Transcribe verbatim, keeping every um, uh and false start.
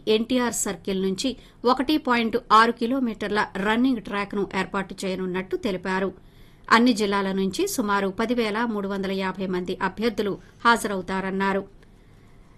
NTR circle నుంచి ఒకటి point ఆరు కిలోమీటర్ల రన్నింగ్ ట్రాక్ను ఏర్పాటు చేయనున్నట్టు తెలిపారు. అన్ని జిల్లాల నుంచి సుమారు పదివేల మూడు వందల యాబై మంది అభ్యర్థులు హాజరవుతారన్నారు.